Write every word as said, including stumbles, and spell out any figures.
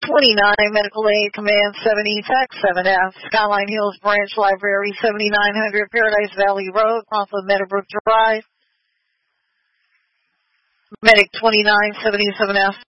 twenty-nine, Medical Aid Command seventy, Tech seven F, Skyline Hills Branch Library, seventy-nine hundred Paradise Valley Road, off of Meadowbrook Drive. Medic twenty-nine, seventy-seven F,